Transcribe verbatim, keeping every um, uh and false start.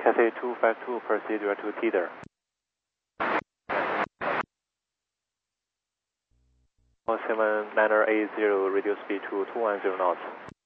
Cathay two five two, proceed direct to Teeter. seven niner eight zero, radio speed to two one zero knots.